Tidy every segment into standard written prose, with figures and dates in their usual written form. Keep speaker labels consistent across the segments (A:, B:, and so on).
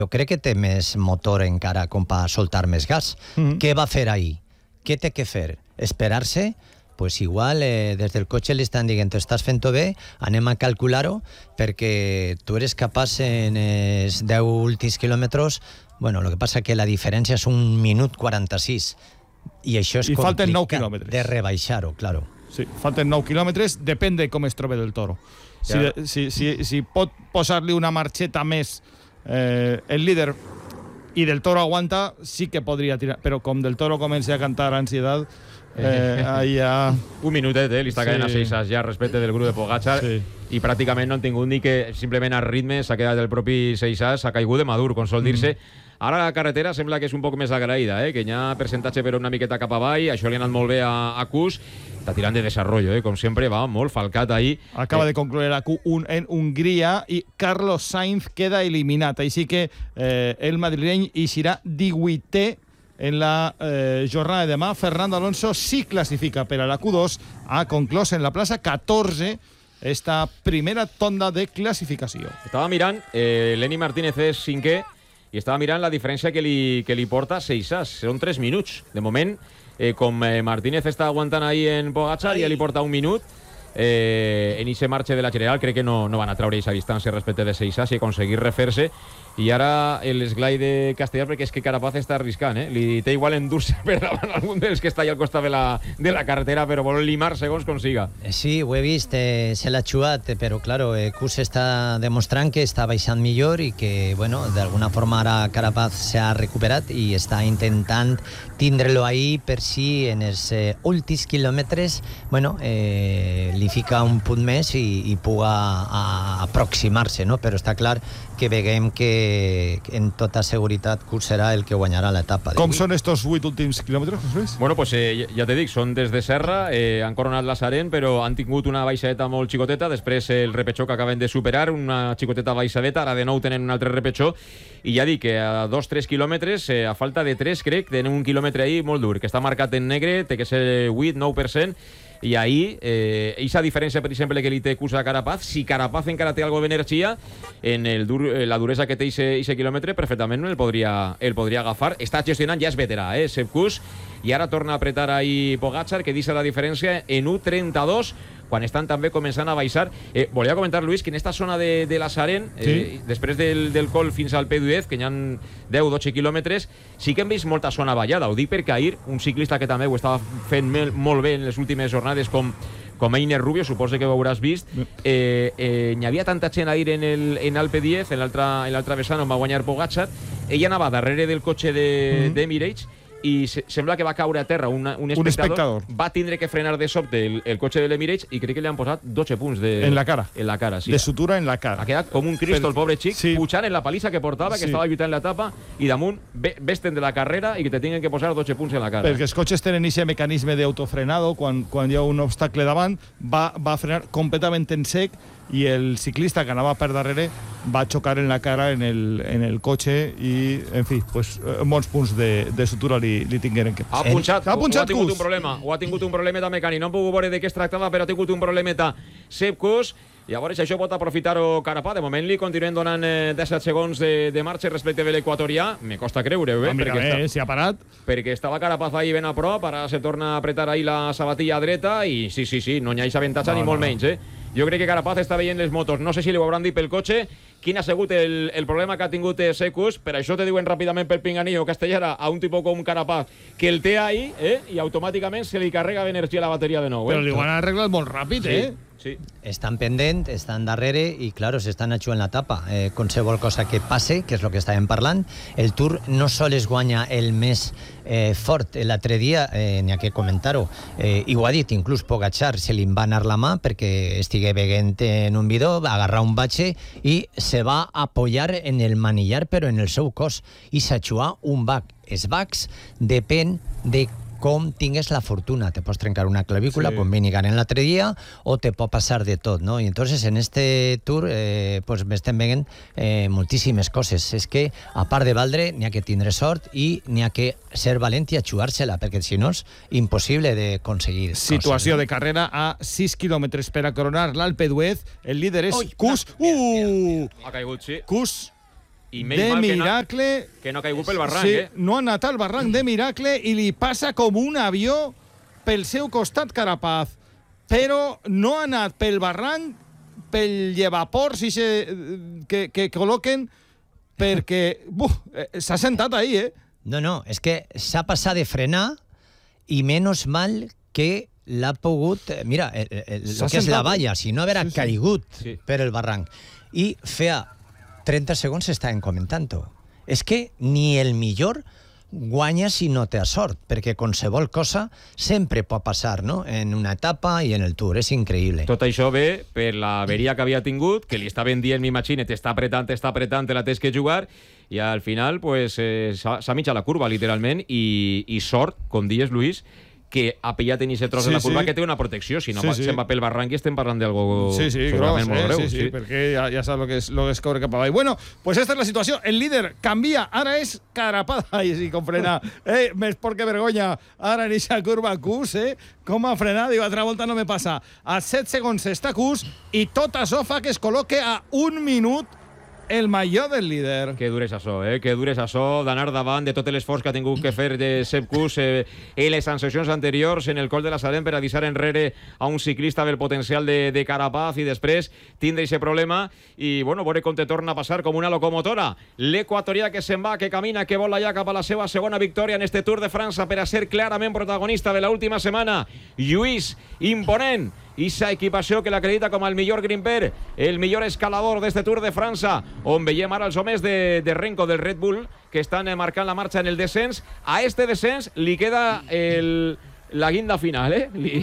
A: Jo crec que té més motor encara com per soltar més gas. Què va fer ahir? Què té que fer? Esperar-se? Pues igual des del cotxe li estan dient estàs fent-ho bé, anem a calcular-ho perquè tu eres capaç en els 10 últims quilòmetres. Bueno, lo que passa que la diferència és 1 minut 46 i això és complicat de rebaixar-ho, claro.
B: Sí, falten 9 quilòmetres, depèn de com es troba del Toro. Si pot posar-li una marxeta més el líder i del Toro aguanta, sí que podria tirar, però com del Toro comença a cantar ansietat, ja...
C: Un minutet, li està caient a 6 ja respecte del grup de Pogačar, i pràcticament no han tingut ni que simplement al ritme s'ha quedat el propi 6 s'ha caigut de madur, com sol dir-se. Ara la carretera sembla que és un poc més agraïda, que hi ha percentatge però una miqueta cap avall, això li ha anat molt bé a Kuss, està tirant de desarrollo, com sempre, va molt falcat ahir.
B: Acaba de concloure la Q1 en Hongria i Carlos Sainz queda eliminat, així que el madrileny hi serà 18è en la jornada de demà. Fernando Alonso sí classifica per a la Q2, ha conclòs en la plaça 14 esta primera tonda de classificació.
C: Estava mirant, Lenny Martínez és 5è, i estava mirant la diferència que li porta 6 són 3 minuts. De moment, com Martínez està aguantant ahir en Pogačar, ja li porta 1 minut. En ese marxe de la general crec que no van a treure aquesta distància respecte de 6 i aconseguir refer-se. I ara l'esglai de Castellar, perquè és que Carapaz està arriscant, li té igual endur-se per davant algun dels que està allà al costat de la carretera, però vol limar segons consiga.
A: Sí, ho he vist, se l'ha xuat, però claro, Kuss està demostrant que està baixant millor i que, bueno, d'alguna forma ara Carapaz s'ha recuperat i està intentant tindre-lo ahí per si en els últims quilòmetres, bueno, li fica un punt més i puga aproximar-se, no? Però està clar que veiem que en tota seguretat Kuss serà el que guanyarà l'etapa.
B: Com són estos 8 últims quilòmetres, José Luis?
C: Bueno, pues ja te dic, són des de Serra, han coronat la Sarent, però han tingut una baixadeta molt xicoteta, després el repetxó que acaben de superar, una xicoteta baixadeta, ara de nou tenen un altre repetxó, i ja dic que a 2-3 quilòmetres, a falta de 3, crec, tenen un quilòmetre ahí molt dur, que està marcat en negre, té que ser 8-9%, i ahir, aquesta diferència, per exemple, que li té Kuss a Carapaz, si Carapaz encara té alguna d'energia, en la duresa que té aquest quilòmetre, perfectament el podria agafar. Està gestionant, ja és veterà, Sepp Kuss, i ara torna a apretar ahir Pogačar, que deixa la diferència en 1.32, quan estan també començant a baixar. Volia comentar, Luis, que en esta zona de la Sarent, després del col fins al P10, que hi ha 10-12 quilòmetres, sí que hem vist molta zona ballada. Ho dic perquè ahir un ciclista que també ho estava fent molt bé en les últimes jornades, com Einer Rubio, suposo que ho hauràs vist, n'hi havia tanta gent ahir en el P10, en l'altra vessant on va guanyar Pogačar, ella anava darrere del cotxe d'Emirates, i sembla que va caure a terra un espectador, va tindre que frenar de sobte el cotxe de l'Emirates i crec que li han posat 12 punts
B: en la cara,
C: sí.
B: De sutura en la cara.
C: Ha quedat com un Cristo el pobre xic, pujant en la palissa que portava, que estava lluitant l'etapa, i damunt vesten de la carrera i que te tinguen que posar 12 punts en la cara.
B: Perquè els cotxes tenen aquest mecanisme d'autofrenado, quan hi ha un obstacle davant, va frenar completament en sec, i el ciclista que anava per darrere va xocar en la cara en el cotxe i, en fi, pues, molts punts de sutura li tingueren que...
C: Ha punxat tingut un problema. Ho ha tingut un problemeta mecànic. No hem pogut veure de què es tractava, però ha tingut un problemeta Sepp Kuss. Llavors això pot aprofitar-ho Carapaz. De moment li continuem donant 17 segons de marxa respecte de l'equatorià. Me costa creure-ho,
B: si ha parat.
C: Perquè estava Carapaz ahí ben a prop, ara se torna a apretar ahí la sabatilla dreta i sí, no hi ha avantatge ni molt menys, Jo crec que Carapaz està veient les motos. No sé si li ho hauran dit pel cotxe, quin ha sigut el problema que ha tingut Sepp Kuss. Per això te diuen ràpidament pel pinganillo Castellara a un tipus com Carapaz, que el té ahí, i automàticament se li carrega d'energia la bateria de nou.
B: Però li ho han arreglat molt ràpid,
A: Sí. Estan pendents, estan darrere i, claro, s'estan ajudant la tapa. Qualsevol cosa que passe, que és el que estàvem parlant, el Tour no sols guanya el més fort. L'altre dia, n'hi ha que comentar-ho, i ho ha dit inclús Pogačar, se li va anar la mà perquè estigué veient en un vídeo, va agarrar un batxe i se va apoyar en el manillar, però en el seu cos, i s'aixuà un bac. Els bacs depèn de com tingues la fortuna. Te pots trencar una clavícula, com Vinigan en l'altre dia, o te pot passar de tot, no? I entonces en este Tour pues estem veient moltíssimes coses. És que, a part de valdre, n'hi ha que tindre sort i n'hi ha que ser valent i ajugar-se-la, perquè si no és impossible d'aconseguir.
B: Situació de carrera a 6 quilòmetres per a coronar l'Alpe d'Huez. El líder és Kuss.
C: Ha caigut, sí.
B: Kuss de miracle.
C: Que no ha caigut pel barranc,
B: sí, no ha anat al barranc de miracle i li passa com un avió pel seu costat Carapaz. Però no ha anat pel barranc, pel llevapors que col·loquen, perquè s'ha sentat ahí,
A: No, és que s'ha passat de frenar i menys mal que l'ha pogut... Mira, el que és la valla, si no haguera caigut per el barranc. I feia 30 segons estaven comentant-ho. És que ni el millor guanya si no té sort, perquè qualsevol cosa sempre pot passar, no?, en una etapa i en el Tour. És increïble.
C: Tot això ve per l'averia que havia tingut, que li estaven dient, m'imagine, t'està apretant, te la tens que jugar, i al final pues, s'ha mitjat la curva, literalment, i sort, com dius, Luis, que ha pillat en aquest tros de la curva que té una protecció, si no se'n va pel barranc i estem parlant d'algo segurament molt greu.
B: Sí, perquè ja saps lo que es corre cap avall. Bueno, pues esta és la situació. El líder canvia, ara és Carapaz. Ai, sí, com frena. Més por que vergonya. Ara en aquesta curva Kuss, com ha frenat. Diu, altra volta no me passa. A 7 segons està Kuss i tot això fa que es col·loque a 1 minut el maillot del líder.
C: Que dures això, que dures això d'anar davant de tot l'esforç que ha tingut que fer de Sepp Kuss i les sensacions anteriors en el Col de la Sarent per a deixar enrere a un ciclista del potencial de Carapaz i després tindre aquest problema i, bueno, veure com te torna a passar com una locomotora. L'equatorià que se'n va, que camina, que vola ja cap a la seva segona victòria en este Tour de França per a ser clarament protagonista de l'última setmana. Lluís, imponent, i sa equipació que l'acredita com el millor grimper, el millor escalador d'este Tour de França, on veiem ara els homes de Renko, del Red Bull, que estan marcant la marxa en el descens. A este descens li queda la guinda final,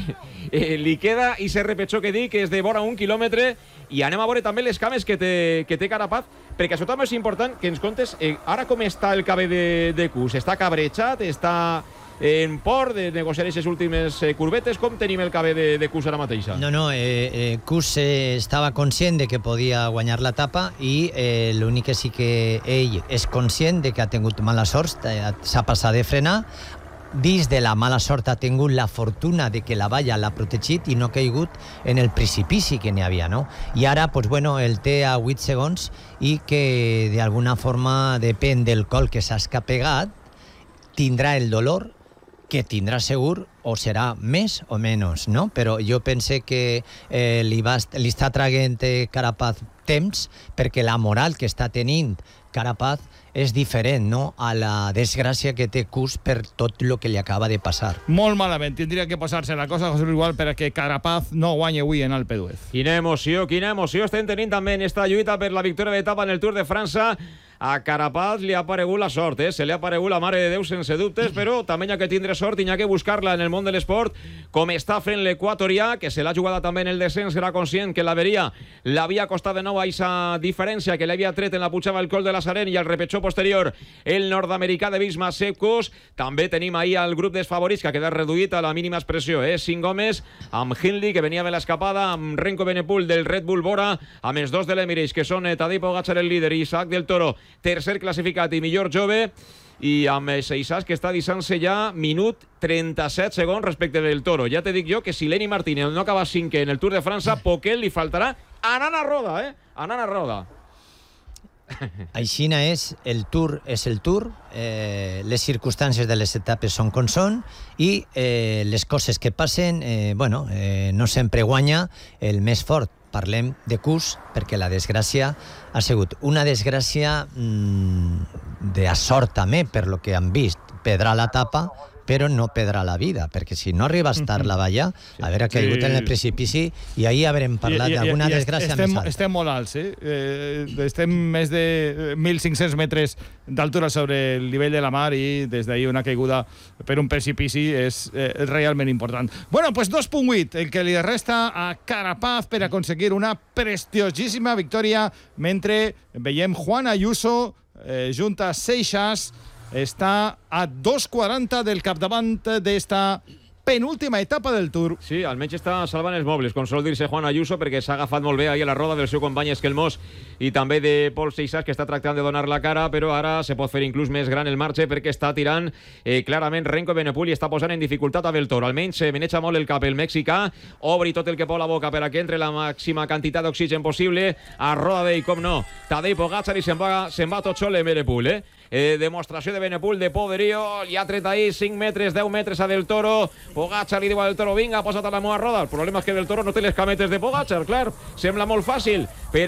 C: li queda i se repetxó que dic, que és de vora 1 quilòmetre, i anem a veure també les cames que té Carapaz, perquè això també és important que ens contes ara com està el cabell de Kuss. Està cabrejat, està en por de negociar aquestes últimes curvetes. Com tenim el cabell de Kuss ara mateixa?
A: No, Kuss estava conscient de que podia guanyar l'etapa i l'únic que sí que ell és conscient de que ha tingut mala sort, s'ha passat de frenar. Dins de la mala sort ha tingut la fortuna de que la valla l'ha protegit i no ha caigut en el precipici que n'hi havia, no? I ara, pues bueno, el té a 8 segons i que d'alguna forma depèn del col que s'ha escapegat, tindrà el dolor, que tindrà segur, o serà més o menys, no? Però jo pense que li està traient Carapaz temps, perquè la moral que està tenint Carapaz és diferent, no?, a la desgràcia que té Kuss per tot el que li acaba de passar.
B: Molt malament, tindria que passar-se la cosa, José Luis Gual, perquè Carapaz no guanya avui en Alpe d'Huez.
C: Quina emoció estem tenint també en esta lluita per la victòria d'etapa en el Tour de França. A Carapaz li ha aparegut la sort, se li ha aparegut la mare de Déu sense dubtes, però també hi ha que tindre sort i hi ha que buscar-la en el món de l'esport, com està fent l'equatorià, que se l'ha jugada també en el descens, era conscient que l'averia l'havia costat de nou a aquesta diferència que l'havia tret en la pujada del Col de la Sarent i al repetxó posterior el nord-americà de Visma, Sepp Kuss. També tenim ahir el grup dels favorits, que ha quedat reduït a la mínima expressió, 5 homes, amb Hindley, que venia de l'escapada, amb Renko Benepul del Red Bull Bora, amb els dos de l'Emirates, que són Tadej Pogačar, el líder, i Isaac del Toro, tercer classificat i millor jove, i amb Seixas, que està deixant-se ja minut 37 segons respecte del Toro. Ja te dic jo que si Lenny Martínez no acaba 5 en el Tour de França, poquet li faltarà anant a roda, anant a roda.
A: Aixina és el Tour, les circumstàncies de les etapes són com són i les coses que passen, no sempre guanya el més fort. Parlem de Kuss perquè la desgràcia ha sigut una desgràcia de sort també, per lo que han vist. Perdrà l'etapa, però no perdrà la vida, perquè si no arriba a estar la valla, haurà caigut en el precipici i ahir haurem parlat d'alguna desgràcia més alta.
B: Estem molt alts, estem més de 1.500 metres d'altura sobre el nivell de la mar i des d'ahir una caiguda per un precipici és realment important. Bueno, pues 2.8, el que li resta a Carapaz per aconseguir una prestigiosíssima victòria, mentre veiem Juan Ayuso junt a Seixas, està a 2.40 del capdavant d'esta penúltima etapa del Tour.
C: Sí, almenys està salvant els mobles, com sol dir-se Juan Ayuso, perquè s'ha agafat molt bé ahir a la roda del seu company Esquelmós i també de Pol Seixas, que està tractant de donar la cara, però ara se pot fer inclús més gran el marge perquè està tirant clarament Renko Evenepoel i està posant en dificultat a Beltor. Almenys se meneja molt el cap el mexicà, obri tot el que pot la boca per a que entre la màxima quantitat d'oxigen possible, a roda d'ell, com no, Tadej Pogačar, i se'n va tot sol Evenepoel, demostració de Evenepoel de poderío, li ha tret ahir 5 metres, 10 metres a Del Toro. Pogačar li diu a Del Toro, vinga, posa't a la meva roda. El problema és que Del Toro no té les cametes de Pogačar, clar, sembla molt fàcil, però